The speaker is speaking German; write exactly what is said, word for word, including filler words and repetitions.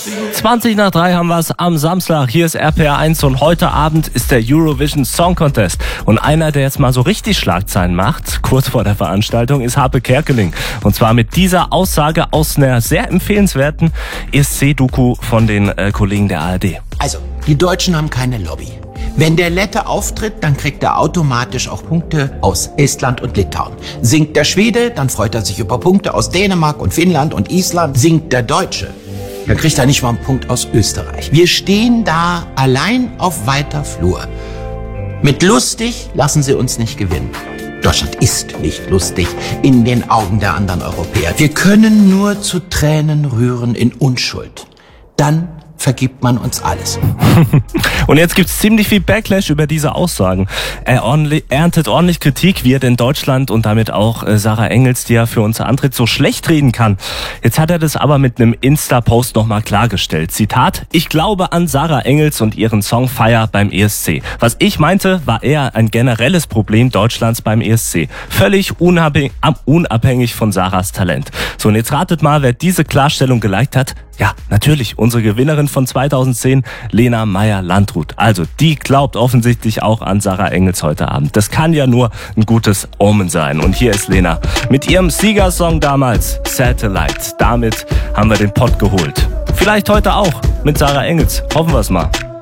zwanzig nach drei haben wir es am Samstag. Hier ist R P R eins und heute Abend ist der Eurovision Song Contest. Und einer, der jetzt mal so richtig Schlagzeilen macht, kurz vor der Veranstaltung, ist Harpe Kerkeling. Und zwar mit dieser Aussage aus einer sehr empfehlenswerten E S C-Doku von den äh, Kollegen der A R D. Also, die Deutschen haben keine Lobby. Wenn der Lette auftritt, dann kriegt er automatisch auch Punkte aus Estland und Litauen. Singt der Schwede, dann freut er sich über Punkte aus Dänemark und Finnland und Island. Singt der Deutsche, dann kriegt er nicht mal einen Punkt aus Österreich. Wir stehen da allein auf weiter Flur. Mit lustig lassen sie uns nicht gewinnen. Deutschland ist nicht lustig in den Augen der anderen Europäer. Wir können nur zu Tränen rühren in Unschuld. Dann vergibt man uns alles. Und jetzt gibt's ziemlich viel Backlash über diese Aussagen. Er ordentlich, erntet ordentlich Kritik, wie er denn Deutschland und damit auch äh, Sarah Engels, die ja für uns antritt, so schlecht reden kann. Jetzt hat er das aber mit einem Insta-Post nochmal klargestellt. Zitat: Ich glaube an Sarah Engels und ihren Song Fire beim E S C. Was ich meinte, war eher ein generelles Problem Deutschlands beim E S C. Völlig unabhängig, unabhängig von Sarahs Talent. So, und jetzt ratet mal, wer diese Klarstellung geliked hat. Ja, natürlich, unsere Gewinnerin von zweitausendzehn, Lena Meyer-Landrut. Also, die glaubt offensichtlich auch an Sarah Engels heute Abend. Das kann ja nur ein gutes Omen sein. Und hier ist Lena mit ihrem Siegersong damals, Satellite. Damit haben wir den Pott geholt. Vielleicht heute auch mit Sarah Engels. Hoffen wir es mal.